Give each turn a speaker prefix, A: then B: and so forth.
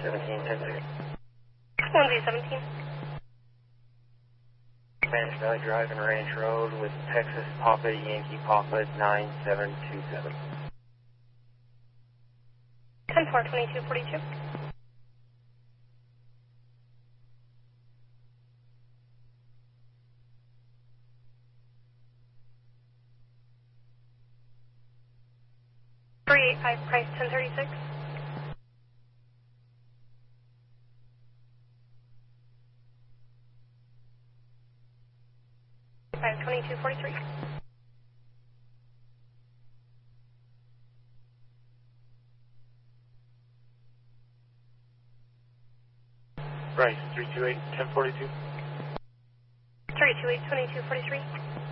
A: 10-6.
B: 1Z17.
A: Spanish Valley Drive and Ranch Road with Texas Papa Yankee Papa 9727.
B: 10-4, 2242. Price 1036. 2243.
A: Price 328 1042.
B: 328 2243.